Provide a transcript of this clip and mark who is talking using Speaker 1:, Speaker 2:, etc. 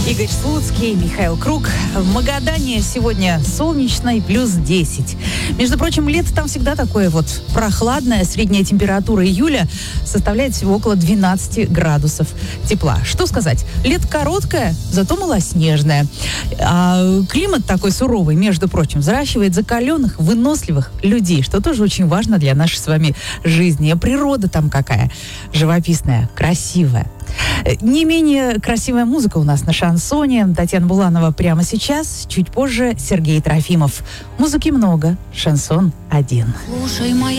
Speaker 1: Игорь Слуцкий, Михаил Круг. В Магадане сегодня солнечно и плюс 10. Между прочим, лето там всегда такое вот прохладное. Средняя температура июля составляет всего около 12 градусов тепла. Что сказать? Лето короткое, зато малоснежное. А климат такой суровый, между прочим, взращивает закаленных, выносливых людей, что тоже очень важно для нашей с вами жизни. А природа там какая? Живописная, красивая. Не менее красивая музыка у нас на шансоне. Татьяна Буланова прямо сейчас. Чуть позже Сергей Трофимов. Музыки много. Шансон один.
Speaker 2: Слушай, моя